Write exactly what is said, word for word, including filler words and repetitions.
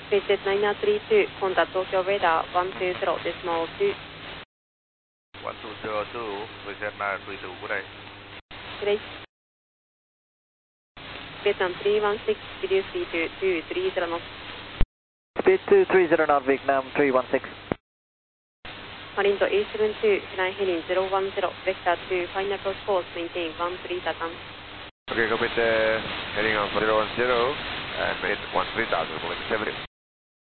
Visit nine three two, contact Tokyo radar one two zero decimal two. one two zero two, visit nine three two, good day. Good day. Vietnam three one six, reduce speed to two three zero knots. Speed two three zero knot, Vietnam three one six. Marine to eight seven two, nine heading zero one zero, vector to final approach course, maintain one three Tatam. Okay, copy the heading of zero one zero and maintain one three thousand, moving to seventy.